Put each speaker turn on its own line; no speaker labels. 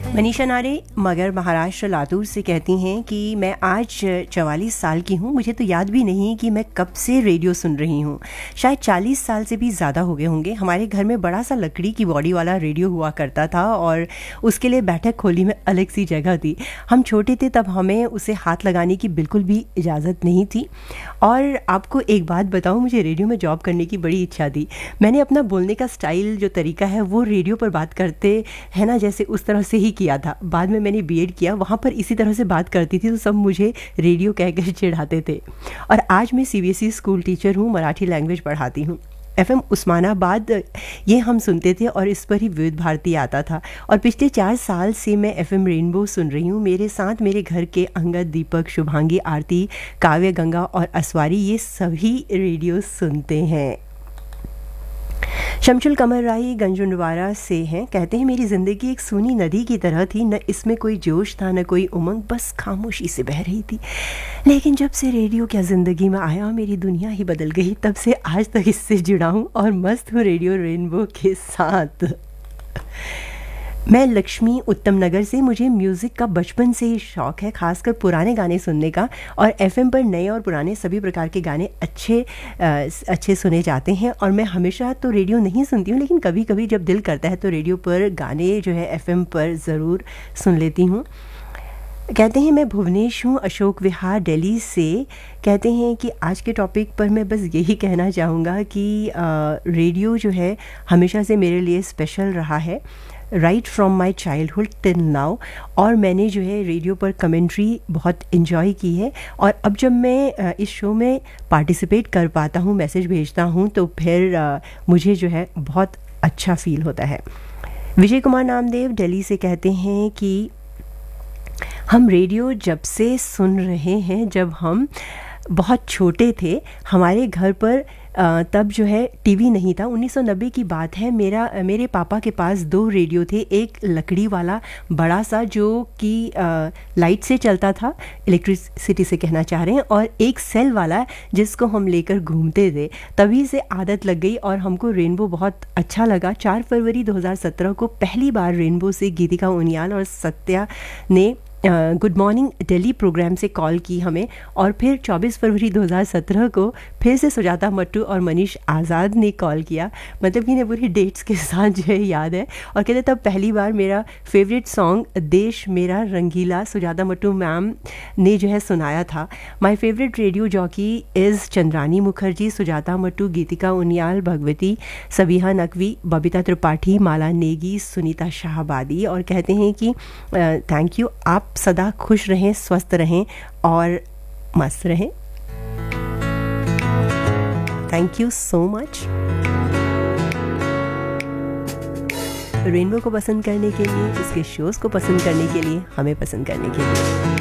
मनीषा नारे मगर महाराष्ट्र लातूर से कहती हैं कि मैं आज 44 साल की हूँ। मुझे तो याद भी नहीं कि मैं कब से रेडियो सुन रही हूँ। शायद 40 साल से भी ज़्यादा हो गए होंगे। हमारे घर में बड़ा सा लकड़ी की बॉडी वाला रेडियो हुआ करता था और उसके लिए बैठक खोली में अलग सी जगह थी। हम छोटे थे तब हमें उसे हाथ लगाने की बिल्कुल भी इजाज़त नहीं थी। और आपको एक बात बताऊँ, मुझे रेडियो में जॉब करने की बड़ी इच्छा थी। मैंने अपना बोलने का स्टाइल जो तरीका है वो रेडियो पर बात करते हैं ना जैसे उस तरह से ही किया था। बाद में मैंने बीएड किया, वहाँ पर इसी तरह से बात करती थी तो सब मुझे रेडियो कहकर चिढ़ाते थे। और आज मैं सीबीएसई स्कूल टीचर हूँ, मराठी लैंग्वेज पढ़ाती हूँ। एफएम उस्मानाबाद ये हम सुनते थे और इस पर ही विविध भारती आता था। और पिछले 4 साल से मैं एफएम रेनबो सुन रही हूँ। मेरे साथ मेरे घर के अंगद, दीपक, शुभांगी, आरती, काव्य, गंगा और असवारी ये सभी रेडियो सुनते हैं। शमशुल कमर राही गंजुंडवारा से हैं, कहते हैं मेरी ज़िंदगी एक सूनी नदी की तरह थी, न इसमें कोई जोश था न कोई उमंग, बस खामोशी से बह रही थी। लेकिन जब से रेडियो क्या ज़िंदगी में आया मेरी दुनिया ही बदल गई। तब से आज तक इससे जुड़ा हूँ और मस्त हूँ रेडियो रेनबो के साथ। मैं लक्ष्मी उत्तम नगर से, मुझे म्यूज़िक का बचपन से ही शौक़ है, खासकर पुराने गाने सुनने का। और एफएम पर नए और पुराने सभी प्रकार के गाने अच्छे सुने जाते हैं। और मैं हमेशा तो रेडियो नहीं सुनती हूँ, लेकिन कभी कभी जब दिल करता है तो रेडियो पर गाने जो है एफएम पर ज़रूर सुन लेती हूँ। कहते हैं मैं भुवनेश हूँ, अशोक विहार दिल्ली से। कहते हैं कि आज के टॉपिक पर मैं बस यही कहना चाहूँगा कि रेडियो जो है हमेशा से मेरे लिए स्पेशल रहा है, right from my childhood till now. और मैंने जो है रेडियो पर कमेंट्री बहुत इन्जॉय की है। और अब जब मैं इस शो में पार्टिसिपेट कर पाता हूँ, मैसेज भेजता हूँ, तो फिर मुझे जो है बहुत अच्छा फील होता है। विजय कुमार नामदेव दिल्ली से कहते हैं कि हम रेडियो जब से सुन रहे हैं जब हम बहुत छोटे थे। हमारे घर पर तब जो है टीवी नहीं था। 1990 की बात है। मेरे पापा के पास 2 रेडियो थे, एक लकड़ी वाला बड़ा सा जो कि लाइट से चलता था, इलेक्ट्रिसिटी से कहना चाह रहे हैं, और एक सेल वाला जिसको हम लेकर घूमते थे। तभी से आदत लग गई और हमको रेनबो बहुत अच्छा लगा। 4 फरवरी 2017 को पहली बार रेनबो से गीतिका उनियाल और सत्या ने गुड मॉर्निंग दिल्ली प्रोग्राम से कॉल की हमें। और फिर 24 फरवरी 2017 को फिर से सुजाता मट्टू और मनीष आज़ाद ने कॉल किया। मतलब कि इन्हें पूरी डेट्स के साथ जो है याद है। और कहते तब पहली बार मेरा फेवरेट सॉन्ग देश मेरा रंगीला सुजाता मट्टू मैम ने जो है सुनाया था। My favourite radio jockey is Chandrani Mukherjee, Sujata Mattu, गीतिका उनियाल, भगवती, सबिहा नकवी, बबीता त्रिपाठी, माला नेगी, सुनीता शाहबादी। और कहते हैं कि थैंक यू, आप सदा खुश रहें, स्वस्थ रहें और मस्त रहें। Thank you so much. Rainbow को पसंद करने के लिए, उसके शोज़ को पसंद करने के लिए, हमें पसंद करने के लिए।